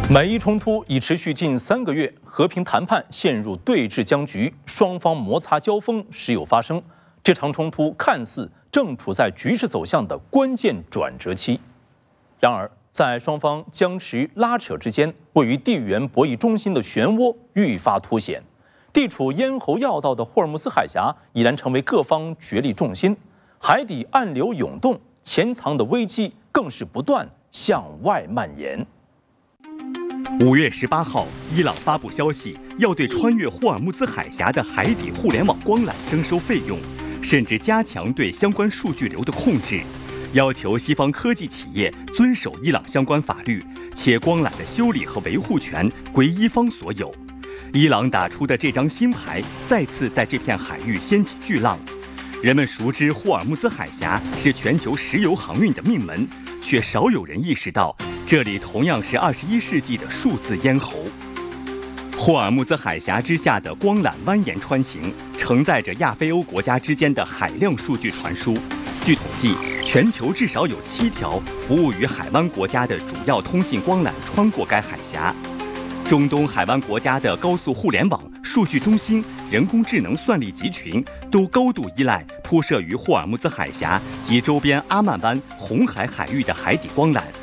美伊冲突已持续近3个月，和平谈判陷入对峙僵局，双方摩擦交锋时有发生。这场冲突看似正处在局势走向的关键转折期，然而在双方僵持拉扯之间，位于地缘博弈中心的漩涡愈发凸显。地处咽喉要道的霍尔木兹海峡已然成为各方角力重心，海底暗流涌动，潜藏的危机更是不断向外蔓延。 5月18号，伊朗发布消息，要对穿越霍尔木兹海峡的海底互联网光缆征收费用，甚至加强对相关数据流的控制，要求西方科技企业遵守伊朗相关法律，且光缆的修理和维护权归伊方所有。伊朗打出的这张新牌，再次在这片海域掀起巨浪。人们熟知霍尔木兹海峡是全球石油航运的命门，却少有人意识到，这里同样是21世纪的数字咽喉。霍尔木兹海峡之下的光缆蜿蜒穿行，承载着亚非欧国家之间的海量数据传输。据统计，全球至少有7条服务于海湾国家的主要通信光缆穿过该海峡。中东海湾国家的高速互联网、数据中心、人工智能算力集群都高度依赖铺设于霍尔木兹海峡及周边阿曼湾、红海海域的海底光缆。